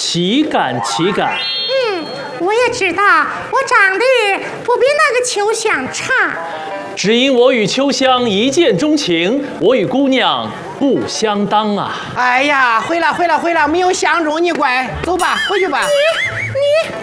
岂敢岂敢！ 我也知道我长得不比那个秋香差， 只因我与秋香一见钟情，我与姑娘不相当啊！ 哎呀，会了，没有相中，你乖，走吧，回去吧。 你